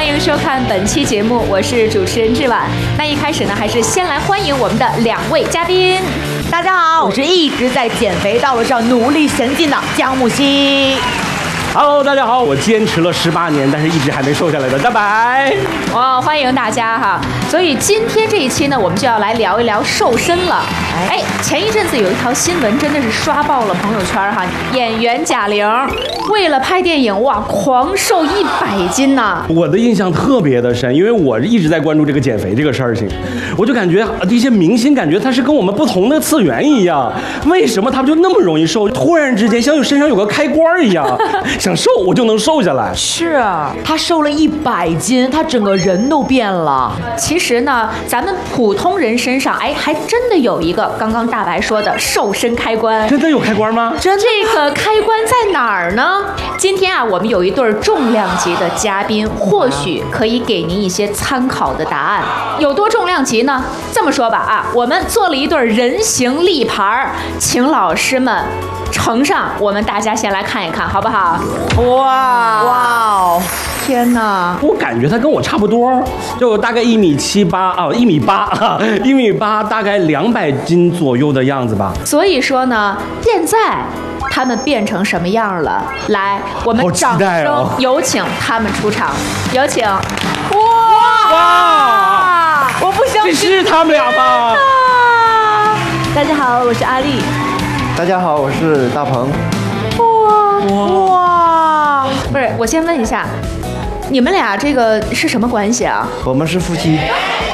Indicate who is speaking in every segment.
Speaker 1: 欢迎收看本期节目，我是主持人志婉。那一开始呢，还是先来欢迎我们的2位嘉宾。
Speaker 2: 大家好，我是一直在减肥道路上努力前进的姜木希。
Speaker 3: Hello， 大家好，我坚持了18年，但是一直还没瘦下来的大白。
Speaker 1: 哇，欢迎大家哈！所以今天这一期呢，我们就要来聊一聊瘦身了。哎，前一阵子有一条新闻真的是刷爆了朋友圈哈，演员贾玲为了拍电影哇，狂瘦100斤呐！
Speaker 3: 我的印象特别的深，因为我一直在关注这个减肥这个事情，我就感觉这些明星感觉他是跟我们不同的次元一样，为什么他们就那么容易瘦？突然之间像身上有个开关一样。想瘦我就能瘦下来，
Speaker 2: 是啊，他瘦了100斤，他整个人都变了。
Speaker 1: 其实呢，咱们普通人身上，哎，还真的有一个刚刚大白说的瘦身开关。
Speaker 3: 真的有开关吗？
Speaker 1: 这个开关在哪儿呢？今天啊，我们有一对重量级的嘉宾，或许可以给您一些参考的答案。有多重量级呢？这么说吧啊，我们做了一对人形立牌，请老师们呈上，我们大家先来看一看，好不好？
Speaker 2: 哇，天哪！
Speaker 3: 我感觉他跟我差不多，就大概1.78米啊，1.8米，大概200斤左右的样子吧。
Speaker 1: 所以说呢，现在他们变成什么样了？来，我们掌声有请他们出场，有请！
Speaker 2: 哇！我不相信，
Speaker 3: 这是他们俩吗？
Speaker 2: 大家好，我是阿丽。
Speaker 4: 大家好，我是大鹏。
Speaker 2: 哇！
Speaker 1: 不是，我先问一下，你们俩这个是什么关系啊？
Speaker 4: 我们是夫妻。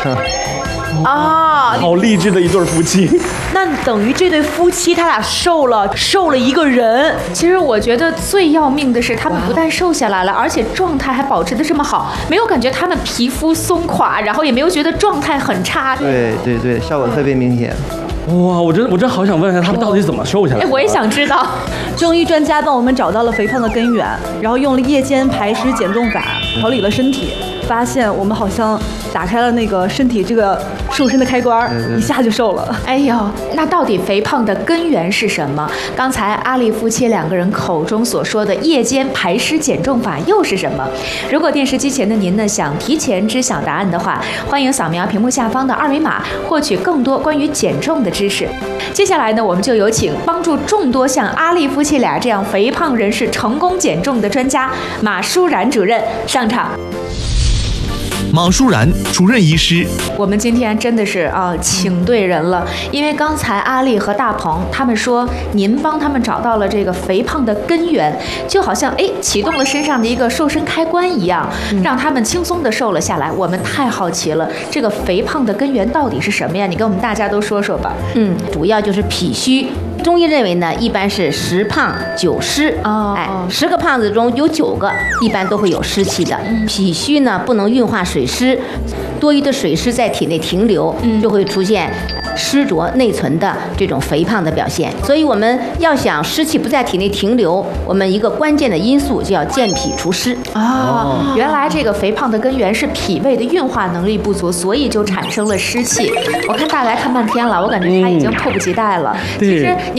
Speaker 2: 啊，
Speaker 3: 好励志的一对夫妻。
Speaker 2: 那等于这对夫妻他俩瘦了一个人。
Speaker 1: 其实我觉得最要命的是，他们不但瘦下来了，而且状态还保持得这么好，没有感觉他们皮肤松垮，然后也没有觉得状态很差。
Speaker 4: 对，效果特别明显。
Speaker 3: 哇，我真好想问一下他们到底怎么瘦下来的。
Speaker 1: 我也想知道。
Speaker 5: 中医专家帮我们找到了肥胖的根源，然后用了夜间排湿减重法调理了身体，发现我们好像打开了那个身体这个瘦身的开关，一下就瘦了。
Speaker 1: 哎呦，那到底肥胖的根源是什么？刚才阿丽夫妻2个人口中所说的夜间排湿减重法又是什么？如果电视机前的您呢想提前知晓答案的话，欢迎扫描屏幕下方的2维码，获取更多关于减重的知识。接下来呢，我们就有请帮助众多像阿丽夫妻俩这样肥胖人士成功减重的专家马舒然主任上场。
Speaker 6: 马舒然主任医师，
Speaker 1: 我们今天真的是请对人了，因为刚才阿丽和大鹏他们说您帮他们找到了这个肥胖的根源，就好像启动了身上的一个瘦身开关一样，让他们轻松的瘦了下来。我们太好奇了，这个肥胖的根源到底是什么呀？你跟我们大家都说说吧。
Speaker 7: 主要就是脾虚。中医认为呢，一般是10胖9湿。10个胖子中有9个一般都会有湿气的。脾虚呢不能运化水湿，多余的水湿在体内停留，就会出现湿浊内存的这种肥胖的表现。所以我们要想湿气不在体内停留，我们一个关键的因素就要健脾除湿。
Speaker 1: 原来这个肥胖的根源是脾胃的运化能力不足，所以就产生了湿气。我看大白看半天了，我感觉他已经迫不及待了。其实